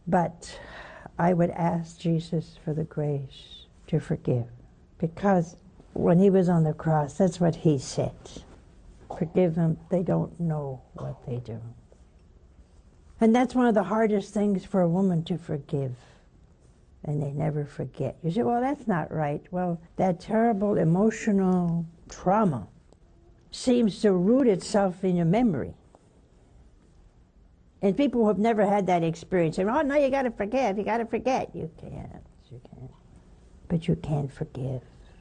But I would ask Jesus for the grace to forgive. Because when he was on the cross, that's what he said. Forgive them, they don't know what they do. And that's one of the hardest things for a woman to forgive. And they never forget. You say, well, that's not right. Well, that terrible emotional trauma seems to root itself in your memory. And people who have never had that experience say, oh, no, you got to forgive, you got to forget. You can't. But you can't forgive.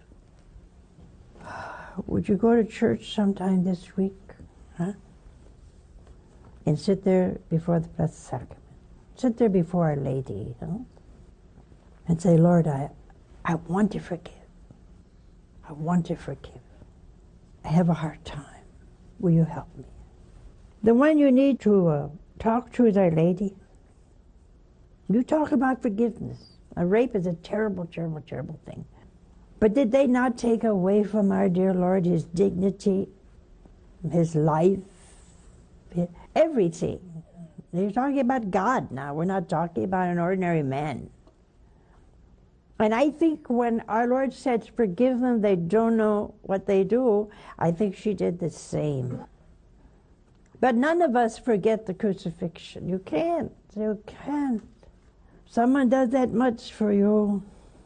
Would you go to church sometime this week? Huh? And sit there before the Blessed Sacrament. Sit there before Our Lady, and say, Lord, I want to forgive. I want to forgive. I have a hard time. Will you help me? The one you need to talk to is Our Lady. You talk about forgiveness. A rape is a terrible, terrible, terrible thing. But did they not take away from our dear Lord his dignity, his life, everything? They're talking about God now. We're not talking about an ordinary man. And I think when our Lord said, forgive them, they don't know what they do, I think she did the same. But none of us forget the crucifixion. You can't. You can't. Someone does that much for you.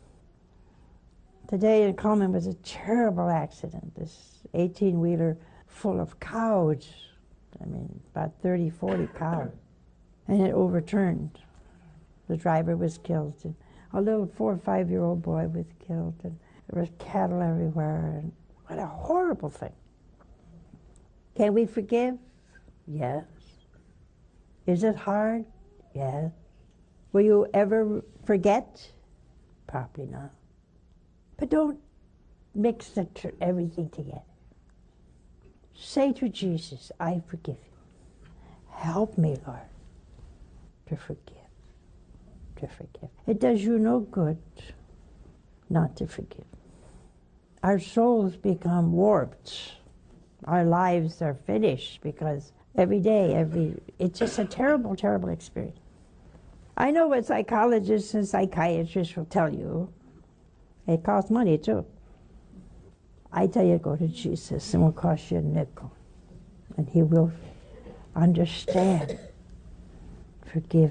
Today in Coleman was a terrible accident. This 18-wheeler full of cows. I mean, about 30, 40 cows. And it overturned. The driver was killed. And a little 4 or 5-year-old boy was killed. And there was cattle everywhere. And what a horrible thing. Can we forgive? Yes. Is it hard? Yes. Will you ever forget? Probably not. But don't mix everything together. Say to Jesus, I forgive you. Help me, Lord, to forgive. To forgive. It does you no good not to forgive. Our souls become warped. Our lives are finished because every day, it's just a terrible, terrible experience. I know what psychologists and psychiatrists will tell you. It costs money, too. I tell you, go to Jesus, and it will cost you a nickel. And he will understand. Forgive.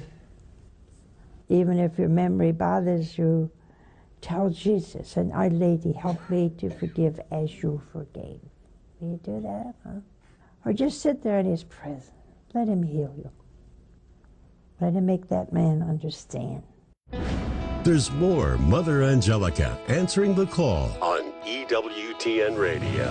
Even if your memory bothers you, tell Jesus, and Our Lady, help me to forgive as you forgave. Will you do that, huh? Or just sit there in his presence. Let him heal you. Let him make that man understand. There's more Mother Angelica answering the call on EWTN Radio.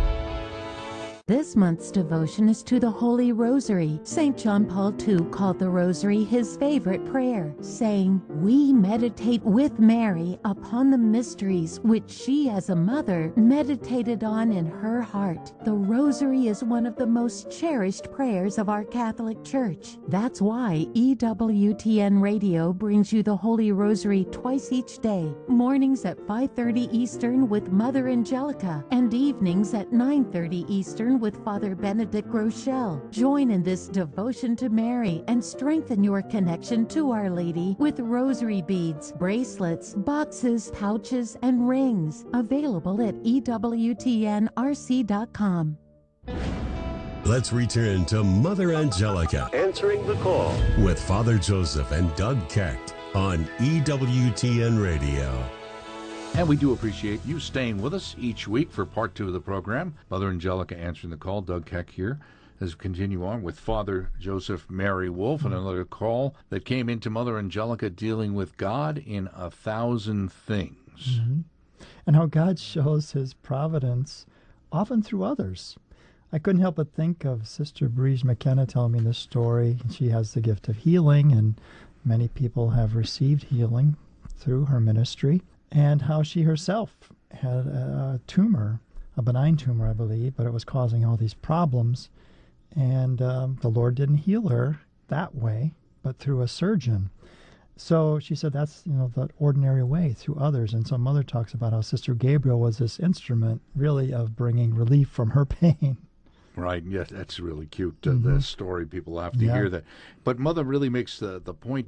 This month's devotion is to the Holy Rosary. St. John Paul II called the Rosary his favorite prayer, saying, "We meditate with Mary upon the mysteries which she as a mother meditated on in her heart." The Rosary is one of the most cherished prayers of our Catholic Church. That's why EWTN Radio brings you the Holy Rosary twice each day, mornings at 5:30 Eastern with Mother Angelica, and evenings at 9:30 Eastern with Father Benedict Rochelle. Join in this devotion to Mary and strengthen your connection to Our Lady with rosary beads, bracelets, boxes, pouches, and rings. Available at EWTNRC.com. Let's return to Mother Angelica answering the call with Father Joseph and Doug Keck on EWTN Radio. And we do appreciate you staying with us each week for part 2 of the program. Mother Angelica answering the call. Doug Keck here as we continue on with Father Joseph Mary Wolfe, and another call that came into Mother Angelica dealing with God in 1,000 things. Mm-hmm. And how God shows his providence often through others. I couldn't help but think of Sister Breeze McKenna telling me this story. She has the gift of healing, and many people have received healing through her ministry. And how she herself had a tumor, a benign tumor, I believe, but it was causing all these problems. And the Lord didn't heal her that way, but through a surgeon. So she said that's, the ordinary way, through others. And so Mother talks about how Sister Gabriel was this instrument, really, of bringing relief from her pain. Right, yes, that's really cute, the story. People have to hear that. But Mother really makes the point